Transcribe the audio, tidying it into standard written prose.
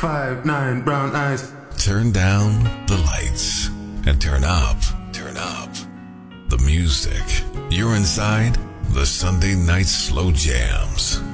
5'9", brown eyes. Turn down the lights and turn up the music. You're inside the Sunday Night Slow Jams.